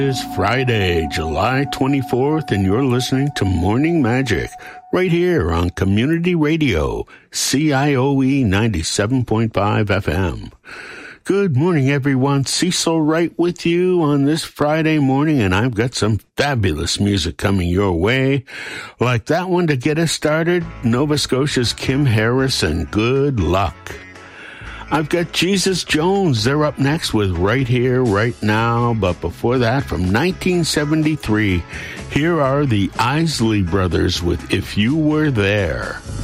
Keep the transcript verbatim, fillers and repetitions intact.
It's Friday, July twenty-fourth, and you're listening to Morning Magic right here on Community Radio, C I O E ninety-seven point five F M. Good morning, everyone. Cecil Wright with you on this Friday morning, and I've got some fabulous music coming your way. Like that one to get us started, Nova Scotia's Kim Harris and Good Luck. I've got Jesus Jones. They're up next with Right Here, Right Now. But before that, from nineteen seventy-three, here are the Isley Brothers with If You Were There.